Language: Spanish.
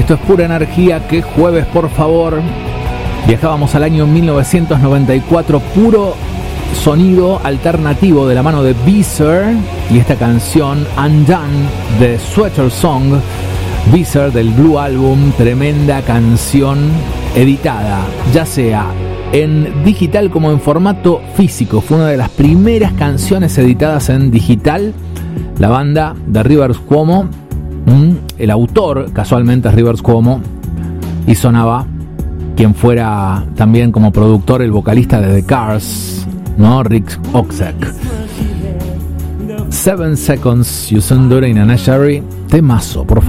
Esto es Pura Energía. Qué jueves, por favor. Viajábamos al año 1994, puro sonido alternativo de la mano de Weezer y esta canción Undone de Sweater Song. Weezer del Blue Album, tremenda canción editada, ya sea en digital como en formato físico. Fue una de las primeras canciones editadas en digital. La banda de Rivers Cuomo, el autor casualmente es Rivers Cuomo, y sonaba quien fuera también como productor el vocalista de The Cars, ¿no? Rick Ocasek. 7 Seconds, You Send Dura in a Nashari, temazo, por favor.